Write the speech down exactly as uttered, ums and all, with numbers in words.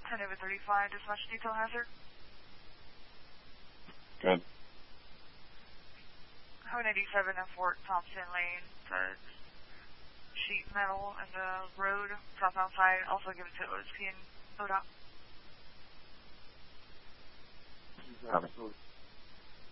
ten over thirty-five, dispatch detail hazard. Good. Highway ninety-seven and Fort Thompson Lane, the sheet metal in the road, southbound side, also give it to O S P and O D O T. Copy.